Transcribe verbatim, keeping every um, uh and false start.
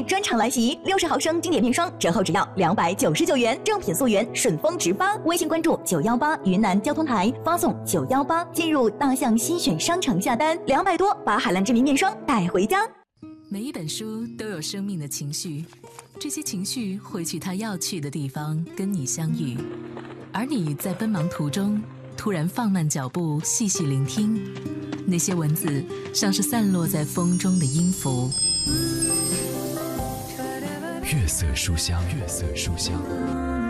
专场来袭，六十毫升经典面霜折后只要两百九十九元，正品溯源，顺丰直发。微信关注九幺八云南交通台，发送九幺八进入大象新选商城下单，两百多把海蓝之谜面霜带回家。 每一本书都有生命的情绪，这些情绪会去它要去的地方跟你相遇，而你在奔忙途中突然放慢脚步，细细聆听，那些文字像是散落在风中的音符。 月色书香，月色书香。